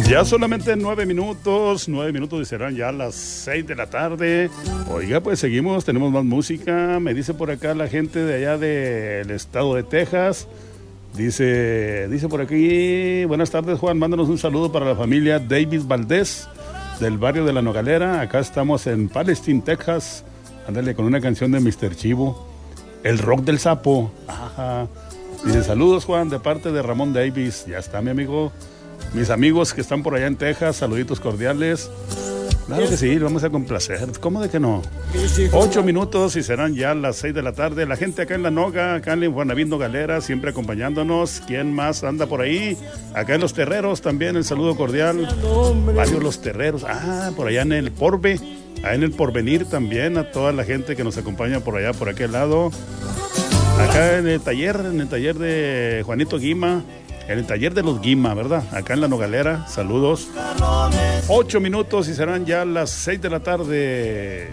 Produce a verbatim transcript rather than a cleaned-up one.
Ya solamente nueve minutos, nueve minutos y serán ya las seis de la tarde. Oiga, pues seguimos, tenemos más música. Me dice por acá la gente de allá del estado de Texas. Dice, dice por aquí, buenas tardes Juan, mándanos un saludo para la familia Davis Valdés del barrio de La Nogalera. Acá estamos en Palestine, Texas. Ándale con una canción de mister Chivo, El Rock del Sapo. Ajá. Dice, saludos Juan, de parte de Ramón Davis. Ya está mi amigo. Mis amigos que están por allá en Texas, saluditos cordiales. Claro que sí, vamos a complacer. ¿Cómo de que no? Ocho minutos y serán ya las seis de la tarde. La gente acá en La Noga, acá en Buenavindo Galera, siempre acompañándonos. ¿Quién más anda por ahí? Acá en Los Terreros también el saludo cordial. Varios Los Terreros. Ah, por allá en el Porve. Ahí en el Porvenir también, a toda la gente que nos acompaña por allá, por aquel lado. Acá en el taller, en el taller de Juanito Guima. En el taller de los Guima, ¿verdad? Acá en La Nogalera, saludos. Ocho minutos y serán ya las seis de la tarde.